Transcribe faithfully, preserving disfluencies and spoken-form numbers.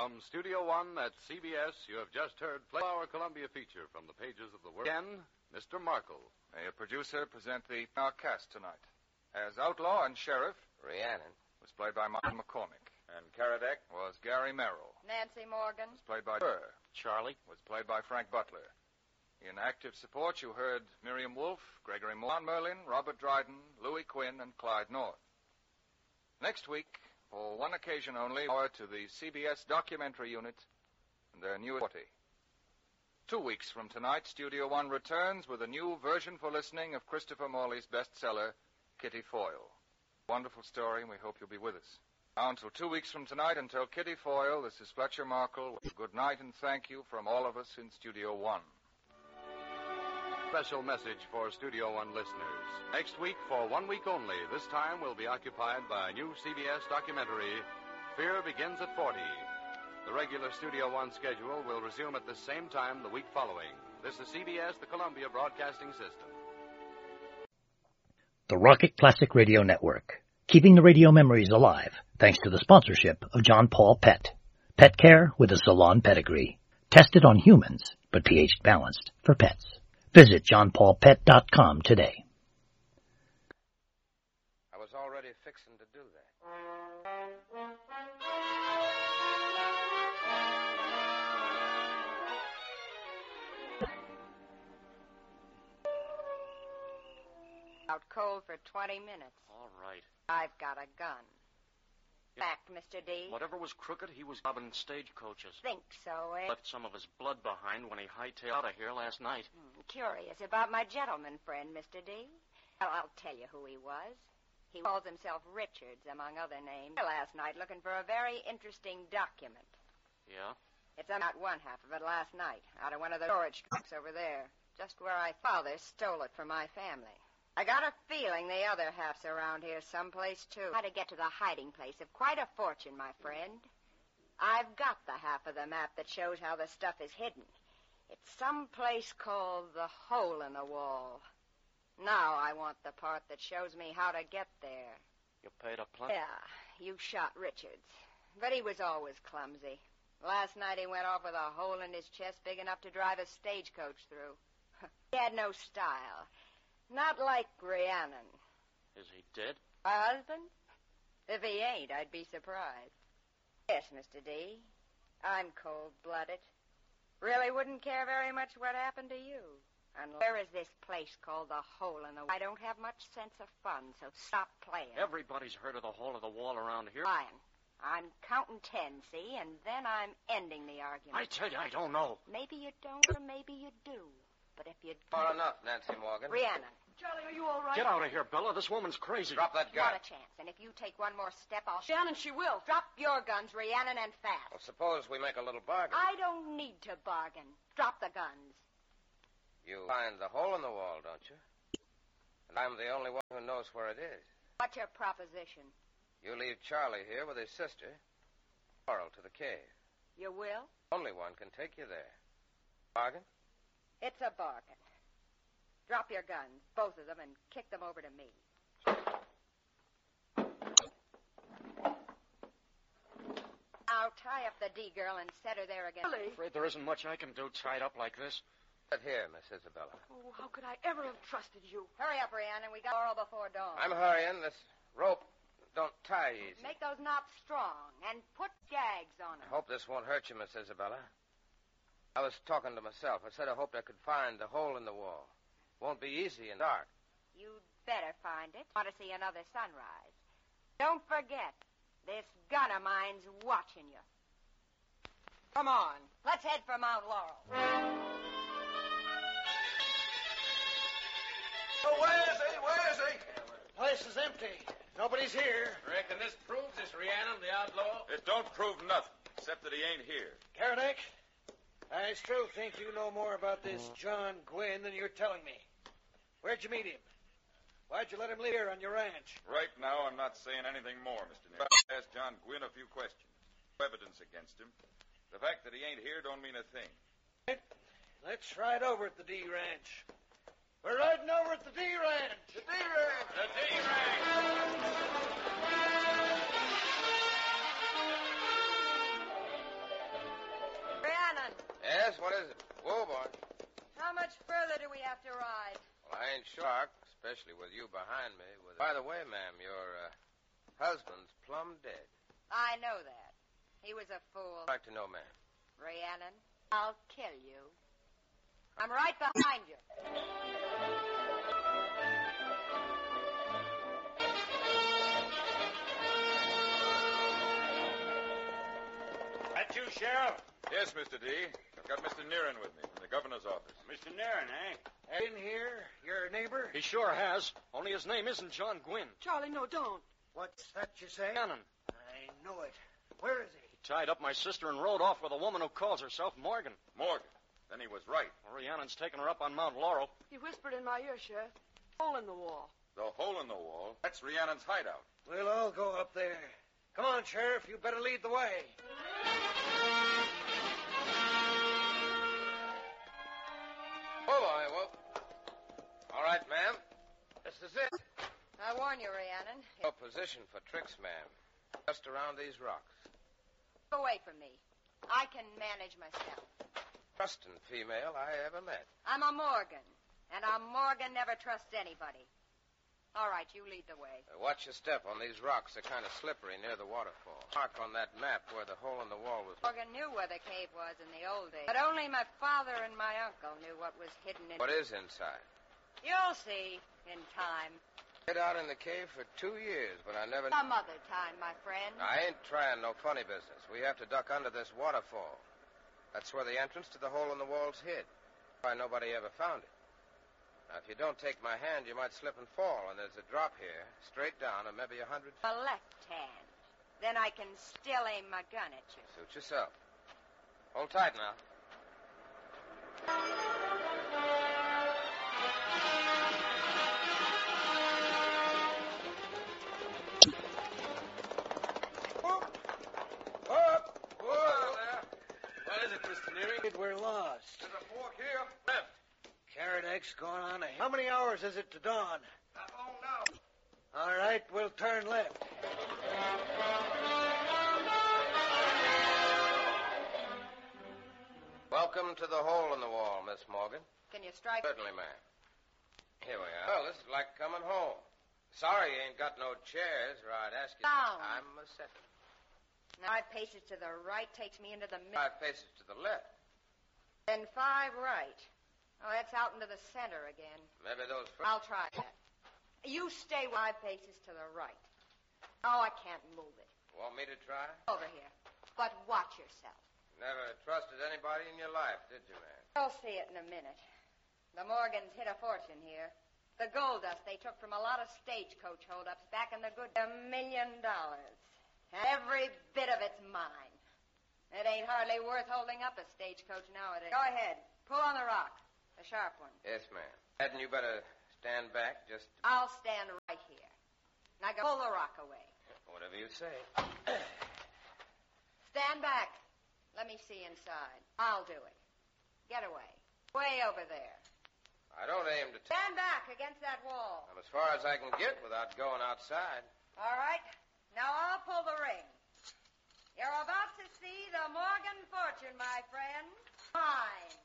From Studio One at C B S, you have just heard our Columbia feature from the pages of the World. Again, Mister Markle. May a producer present the our cast tonight. As Outlaw and Sheriff, Rhiannon was played by Martin McCormick. and Karadec Was Gary Merrill. Nancy Morgan. Was played by Burr. Charlie. Was played by Frank Butler. In active support, you heard Miriam Wolfe, Gregory Moore, John Merlin, Robert Dryden, Louis Quinn, and Clyde North. Next week, for one occasion only, hour to the C B S documentary unit and their new forty. Two weeks from tonight, Studio One returns with a new version for listening of Christopher Morley's bestseller, Kitty Foyle. Wonderful story, and we hope you'll be with us. Now, until two weeks from tonight, until Kitty Foyle, this is Fletcher Markle with a good night and thank you from all of us in Studio One. Special message for Studio One listeners. Next week, for one week only, this time will be occupied by a new C B S documentary, Fear Begins at forty. The regular Studio One schedule will resume at the same time the week following. This is C B S, the Columbia Broadcasting System. The Rocket Classic Radio Network, keeping the radio memories alive thanks to the sponsorship of John Paul Pet. Pet care with a salon pedigree. Tested on humans, but pH balanced for pets. Visit john paul pet dot com today. I was already fixing to do that. Out cold for twenty minutes. All right. I've got a gun. Back, Mister D. Whatever was crooked, he was robbing stagecoaches. Think so, eh? Left some of his blood behind when he hightailed out of here last night. Hmm, curious about my gentleman friend, Mister D. Well, I'll tell you who he was. He calls himself Richards, among other names. Last night looking for a very interesting document. Yeah? It's about one half of it last night, out of one of the storage trucks over there, just where I father stole it from my family. I got a feeling the other half's around here someplace, too. How to get to the hiding place of quite a fortune, my friend. I've got the half of the map that shows how the stuff is hidden. It's some place called the Hole in the Wall. Now I want the part that shows me how to get there. You paid a plenty? Yeah, you shot Richards. But he was always clumsy. Last night he went off with a hole in his chest big enough to drive a stagecoach through. He had no style. Not like Rhiannon. Is he dead? My husband? If he ain't, I'd be surprised. Yes, Mister D. I'm cold-blooded. Really wouldn't care very much what happened to you. And where is this place called the Hole in the Wall? I don't have much sense of fun, so stop playing. Everybody's heard of the Hole of the Wall around here. Fine. I'm counting ten, see, and then I'm ending the argument. I tell you, I don't know. Maybe you don't, or maybe you do. But if you Far don't... enough, Nancy Morgan. Rhiannon. Charlie, are you all right? Get out of here, Bella. This woman's crazy. Drop that gun. Not a chance. And if you take one more step, I'll... Shannon, she will. Drop your guns, Rhiannon, and fast. Well, suppose we make a little bargain. I don't need to bargain. Drop the guns. You find the hole in the wall, don't you? And I'm the only one who knows where it is. What's your proposition? You leave Charlie here with his sister. Coral to the cave. You will? Only one can take you there. Bargain? It's a bargain. Drop your guns, both of them, and kick them over to me. Now tie up the D girl and set her there again. Really? Afraid there isn't much I can do tied up like this. Sit here, Miss Isabella. Oh, how could I ever have trusted you? Hurry up, Rhiannon. We got Laurel before dawn. I'm hurrying. This rope don't tie easy. Make those knots strong and put gags on I them. hope this won't hurt you, Miss Isabella. I was talking to myself. I said I hoped I could find the hole in the wall. Won't be easy in the dark. You'd better find it. Want to see another sunrise. Don't forget, this gun of mine's watching you. Come on. Let's head for Mount Laurel. Oh, where is he? Where is he? Place is empty. Nobody's here. Reckon this proves this Rhiannon, the outlaw? It don't prove nothing, except that he ain't here. Karadec, I still think you know more about this John Gwynn than you're telling me. Where'd you meet him? Why'd you let him live here on your ranch? Right now, I'm not saying anything more, Mister Nick. Ask John Gwynn a few questions. No evidence against him. The fact that he ain't here don't mean a thing. Let's ride over at the D Ranch. We're riding over at the D Ranch. The D Ranch. The D Ranch. Yes, what is it? Whoa, boy. How much further do we have to ride? Well, I ain't sure, especially with you behind me. With... By the way, ma'am, your uh, husband's plumb dead. I know that. He was a fool. I'd like to know, ma'am. Rhiannon, I'll kill you. I'm right behind you. That you, Sheriff? Yes, Mister D. I've got Mister Nearin with me from the governor's office. Mister Nairn, eh? In here, your neighbor? He sure has. Only his name isn't John Gwynn. Charlie, no, don't. What's that you say? Rhiannon. I know it. Where is he? He tied up my sister and rode off with a woman who calls herself Morgan. Morgan. Then he was right. Well, Rhiannon's taken her up on Mount Laurel. He whispered in my ear, Sheriff. Hole in the wall. The hole in the wall, that's Rhiannon's hideout. We'll all go up there. Come on, Sheriff. You better lead the way. Whoa, boy, whoa. All right, ma'am. This is it. I warn you, Rhiannon. No position for tricks, ma'am. Just around these rocks. Get away from me. I can manage myself. Trusting female I ever met. I'm a Morgan, and a Morgan never trusts anybody. All right, you lead the way. Uh, watch your step on these rocks. They're kind of slippery near the waterfall. Mark on that map where the hole in the wall was. Morgan knew where the cave was in the old days. But only my father and my uncle knew what was hidden in... What is inside? You'll see in time. Been out in the cave for two years, but I never... Some other time, my friend. I ain't trying no funny business. We have to duck under this waterfall. That's where the entrance to the hole in the wall's hid. Why nobody ever found it. Now, if you don't take my hand, you might slip and fall, and there's a drop here, straight down, and maybe a hundred... A left hand. Then I can still aim my gun at you. Suit yourself. Hold tight now. We're lost. There's a fork here. Left. Carradag's going on ahead. How many hours is it to dawn? Not long now. All right, we'll turn left. Welcome to the hole in the wall, Miss Morgan. Can you strike? Certainly, ma'am. Here we are. Well, this is like coming home. Sorry you ain't got no chairs, or I'd ask you... Down. I'm a second. Five paces to the right takes me into the middle. Five paces to the left. Then five right. Oh, that's out into the center again. Maybe those... Fr- I'll try that. You stay five paces to the right. Oh, I can't move it. Want me to try? Over here. But watch yourself. Never trusted anybody in your life, did you, man? You'll see it in a minute. The Morgans hid a fortune here. The gold dust they took from a lot of stagecoach holdups back in the good... A million dollars. And every bit of it's mine. It ain't hardly worth holding up a stagecoach nowadays. Go ahead. Pull on the rock. The sharp one. Yes, ma'am. Hadn't you better stand back just... I'll stand right here. Now go pull the rock away. Whatever you say. Stand back. Let me see inside. I'll do it. Get away. Way over there. I don't aim to... T- Stand back against that wall. I'm as far as I can get without going outside. All right. Now I'll pull the ring. You're about to see the Morgan fortune, my friend. Mine.